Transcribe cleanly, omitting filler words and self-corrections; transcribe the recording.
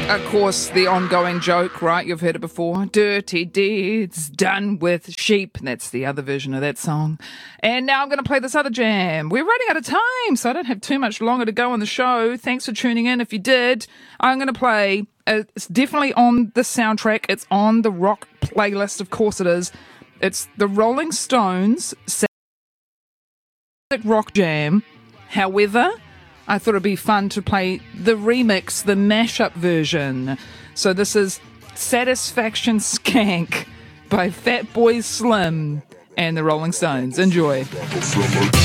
Of course, the ongoing joke, right? You've heard it before. Dirty deeds done with sheep. That's the other version of that song. And now I'm going to play this other jam. We're running out of time, so I don't have too much longer to go on the show. Thanks for tuning in. If you did, I'm going to play. It's definitely on the soundtrack. It's on the rock playlist. Of course it is. It's the Rolling Stones rock jam. However, I thought it'd be fun to play the remix, the mashup version. So this is Satisfaction Skank by Fatboy Slim and the Rolling Stones. Enjoy.